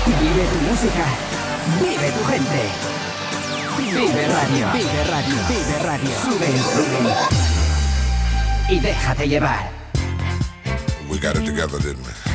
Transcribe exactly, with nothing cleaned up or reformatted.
Vive tu música. Vive tu gente. Vive Radio. Vive Radio. Vive Radio. Sube el volumen. Y déjate llevar. We got it together, didn't we?